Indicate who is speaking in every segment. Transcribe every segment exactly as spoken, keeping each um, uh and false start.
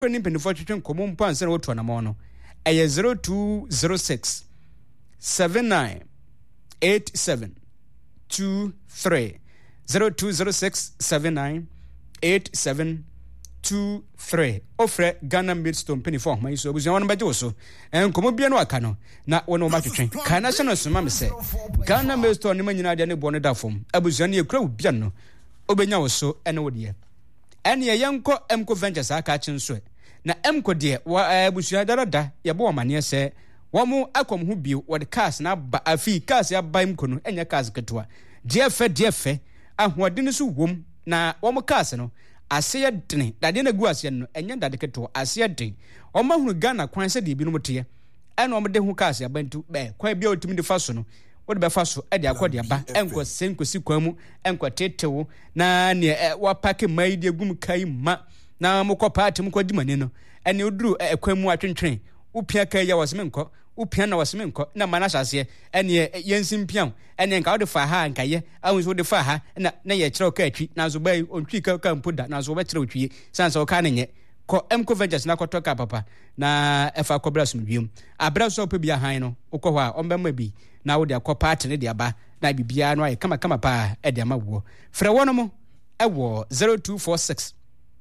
Speaker 1: Penny penny for chicken common pants and what one amono. A zero two zero six seven nine eight seven two three zero two zero six seven nine eight seven two three. Offer Ghana Midstone penny for my so was on by Joso and Comobiano Acano. Not one of my train. Can I send us some mamma say Ghana Midstone, the man you had any bonnet from Abuzani Crow Piano. Obenya so and oh dear. And ye young co Emco Ventures are catching sweat. Na Emco dear, wa Abusia Darada, ya boa mania say, one more acom who be what the cast now but a fee cast ya by Mcono and your cast catua. Dear fe, dear fe, and what didn't so womb na one more casino. I say a dinner that didn't go as yan and yan that cato, I say a day. O man who Ghana quite said the binomotia, and on the who cast ya bent to bear quite be to me the fasono. What about faso at the aquadia ba and was same quasiquamu and quateto na near what packing my dear gum kai ma na moko party mko dimanino and you drew a quamu at train. Upia kaya was menko, Upiana was menko, na manasas ye, and ye yensim pian, and then out of fire and kaye, I was with the fire, and na ye choke tree, Nazubay on Chico can put that Nazo tree, sans or canning it. Ko Emco Ventures na kotoka papa na efa kobras mbium abraso pe bia han no ukwa omba mabi na wo de akọ party ne de aba na bibia no ay kama kama pa e de amawo frɛ wono mo ewo zero two four six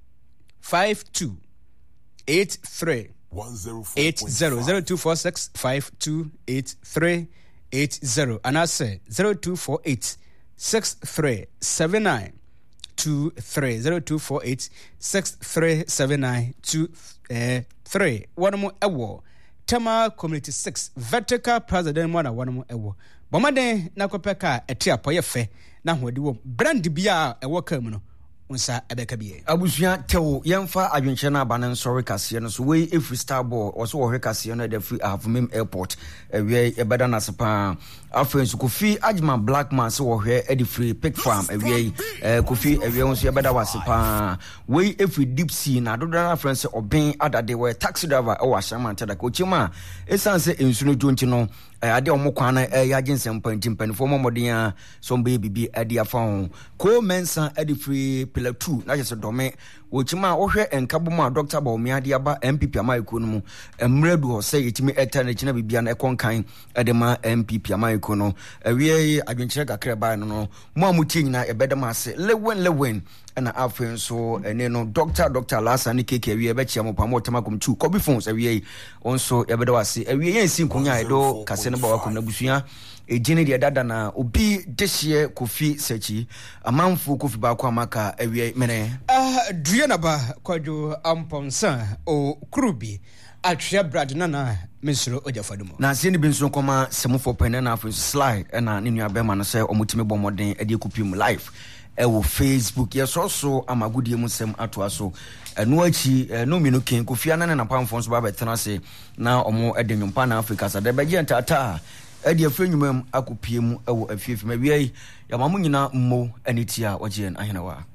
Speaker 1: five two eight three eight zero zero two four six five two eight three eight zero and I say zero two four eight six three seven nine two three zero two four eight six three seven nine two three. One more ewo. Tema Community Six Vertical President one one more ewo. Bomade na kopeka etia poye fe na hodi wo brand bia ewo kamuno. Unsa ebeka bie.
Speaker 2: Abusua tewo yemfa adwenche na banan sorry kase no so we every star ball also wo kase no the free Avumim airport ewe ebeda na sepa afen so Kofi Ajman Black Man so wo hwe edi free pig farm ewe Kofi ewe won so ebeda wasepa we every deep sea na dodana friends oben adade we taxi driver e wa shama tada ko chima esanse ensuno jonti no ade omokwa na ya ginsem pantim panifo momoden a so mbe bibi ade afon ko mensa edi free pillar two na just dome wo chima wo hwe enkabo a Doctor Bawumia ade aba M P P amaiko no mu emredu ho se yetimi eta na china bibia na ekonkan ade ma M P P amaiko no awie adwenkyere kakra ba no no mo amuti nyina ebedam ase lewen lewen na afen so ene no Doctor Doctor Lasa ni keke awie be chia mo pamo tamakom two kobi phones awie onso ebeda wase awie yensi nkunya edo kase no ba wakom na busua ejine de dada na obi dehye Kofi Sechi amanfo Kofi ba kwa maka awie mene
Speaker 1: ah duye na ba kwajo amponsa o krubi atwe brad na na mesro ojafadumo
Speaker 2: na se ni binso koma semufo pene na afen slide na ne nua be ma no se omutimi bomoden ade kupim live ewo Facebook yeso so amagudie musem atoa so eno achi no minu ken Kofi anane na pamfo so ba betena se na omo edenwumpa na Africa sa de beje ntata ade afrenwumam akopie mu ewo afiefima wiai ya mamu nyina mmo anitia wagyen ahenawa